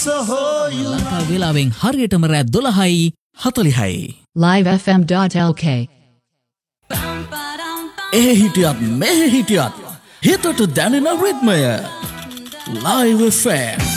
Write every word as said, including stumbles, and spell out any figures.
ලංකා වේලාවෙන් හරියටම රෑ දොළහයි හතළිහයි. live f m dot l k. එහෙ හිටියත් මෙහෙ හිටියත් හිතට දැනෙන රිද්මය Live F M.